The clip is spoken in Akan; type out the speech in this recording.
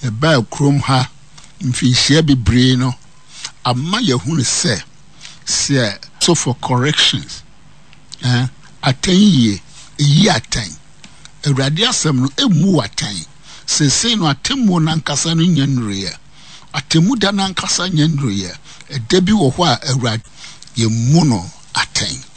ba krom ha mfinhia bebree no amma yahunu se so for corrections atanyi yi atan awurade asem no emu atan sese no atemu nankasa no nyanruye atemu da nankasa nyanruye edabi wo ho a awurade yemu no atan